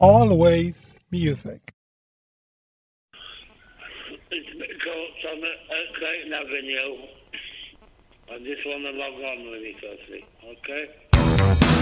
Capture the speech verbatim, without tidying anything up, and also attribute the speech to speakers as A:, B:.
A: Always Music.
B: It's because I'm at Clayton Avenue. I just want to log on really quickly, okay?